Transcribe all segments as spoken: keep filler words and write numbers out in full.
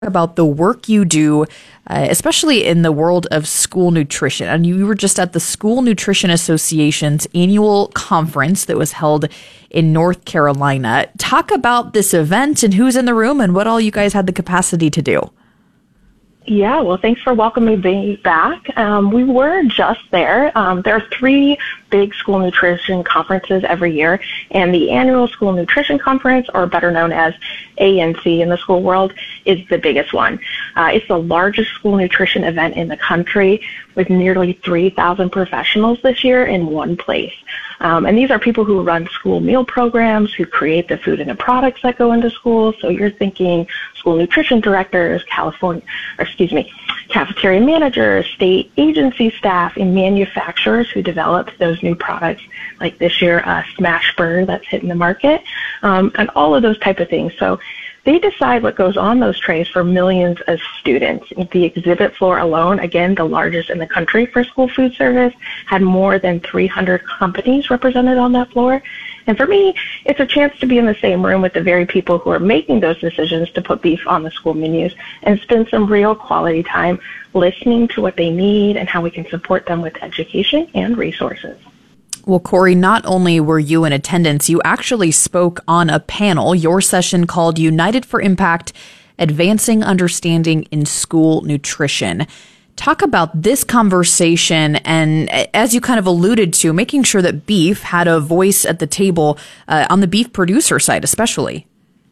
About the work you do, uh, especially in the world of school nutrition. And you were just at the School Nutrition Association's annual conference that was held in North Carolina. Talk about this event and who's in the room and what all you guys had the capacity to do. Yeah, well, thanks for welcoming me back. Um, we were just there. Um, there are three big school nutrition conferences every year, and the annual School Nutrition Conference, or better known as A N C in the school world, is the biggest one. Uh, it's the largest school nutrition event in the country, with nearly three thousand professionals this year in one place. Um, and these are people who run school meal programs, who create the food and the products that go into schools. So you're thinking school nutrition directors, California, or excuse me, cafeteria managers, state agency staff, and manufacturers who develop those new products, like this year, uh, Smash Burger that's hitting the market, um, and all of those type of things. So they decide what goes on those trays for millions of students. The exhibit floor alone, again, the largest in the country for school food service, had more than three hundred companies represented on that floor. And for me, it's a chance to be in the same room with the very people who are making those decisions to put beef on the school menus and spend some real quality time listening to what they need and how we can support them with education and resources. Well, Corey, not only were you in attendance, you actually spoke on a panel, your session called United for Impact, Advancing Understanding in School Nutrition. Talk about this conversation and, as you kind of alluded to, making sure that beef had a voice at the table uh, on the beef producer side, especially.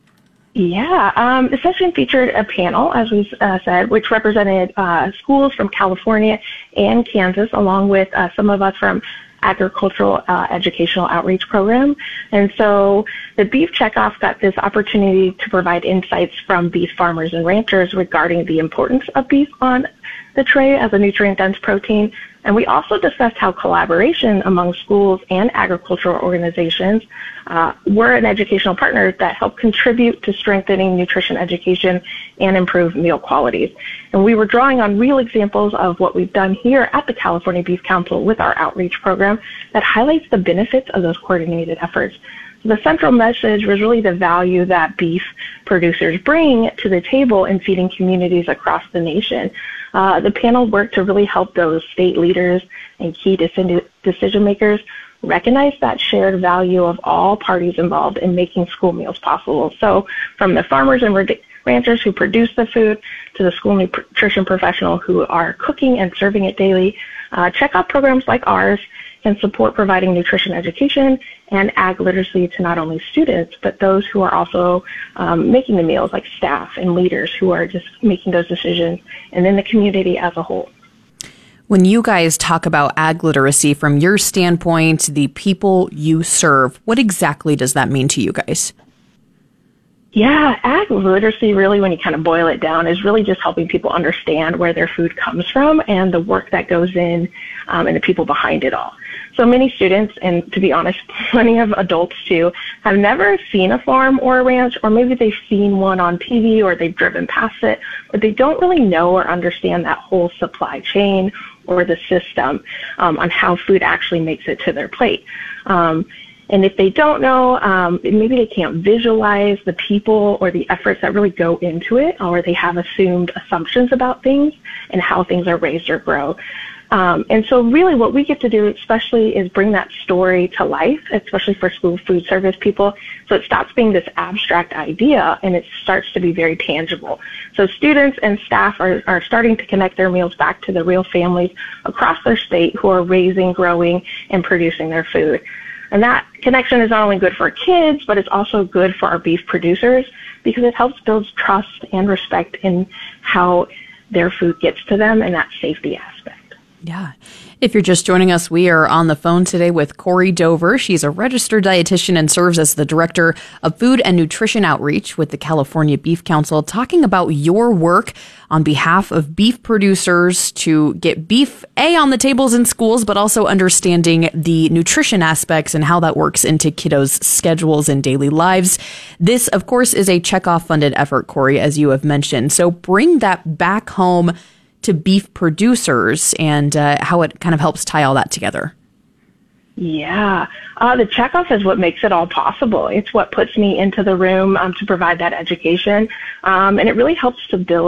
Yeah, um, the session featured a panel, as we uh, said, which represented uh, schools from California and Kansas, along with uh, some of us from agricultural uh, educational outreach program. And so the Beef Checkoff got this opportunity to provide insights from beef farmers and ranchers regarding the importance of beef on the tray as a nutrient-dense protein. And we also discussed how collaboration among schools and agricultural organizations uh, were an educational partner that helped contribute to strengthening nutrition education and improve meal qualities. And we were drawing on real examples of what we've done here at the California Beef Council with our outreach program that highlights the benefits of those coordinated efforts. So the central message was really the value that beef producers bring to the table in feeding communities across the nation. Uh, the panel worked to really help those state leaders and key decision makers recognize that shared value of all parties involved in making school meals possible. So from the farmers and ranchers who produce the food to the school nutrition professional who are cooking and serving it daily, uh, checkout programs like ours can support providing nutrition education and ag literacy to not only students, but those who are also um, making the meals, like staff and leaders who are just making those decisions, and then the community as a whole. When you guys talk about ag literacy, from your standpoint, the people you serve, what exactly does that mean to you guys? Yeah, ag literacy, really, when you kind of boil it down, is really just helping people understand where their food comes from and the work that goes in um, and the people behind it all. So many students, and to be honest, plenty of adults too, have never seen a farm or a ranch, or maybe they've seen one on T V or they've driven past it, but they don't really know or understand that whole supply chain or the system um, on how food actually makes it to their plate. Um, And if they don't know, um, maybe they can't visualize the people or the efforts that really go into it, or they have assumed assumptions about things and how things are raised or grow. Um, and so really what we get to do especially is bring that story to life, especially for school food service people, so it stops being this abstract idea and it starts to be very tangible. So students and staff are, are starting to connect their meals back to the real families across their state who are raising, growing, and producing their food. And that connection is not only good for kids, but it's also good for our beef producers because it helps build trust and respect in how their food gets to them and that safety aspect. Yeah. If you're just joining us, we are on the phone today with Corey Dover. She's a registered dietitian and serves as the director of food and nutrition outreach with the California Beef Council, talking about your work on behalf of beef producers to get beef, A, on the tables in schools, but also understanding the nutrition aspects and how that works into kiddos' schedules and daily lives. This, of course, is a checkoff funded effort, Corey, as you have mentioned. So bring that back home to beef producers and uh, how it kind of helps tie all that together. Yeah, uh, the checkoff is what makes it all possible. It's what puts me into the room um, to provide that education, um, and it really helps to build